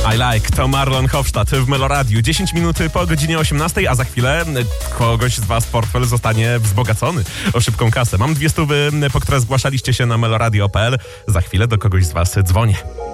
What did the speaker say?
I like to Marlon Hofstadt w Meloradiu. 10 minut po godzinie 18, a za chwilę kogoś z was portfel zostanie wzbogacony o szybką kasę. Mam 200, po które zgłaszaliście się na meloradio.pl. Za chwilę do kogoś z was dzwonię.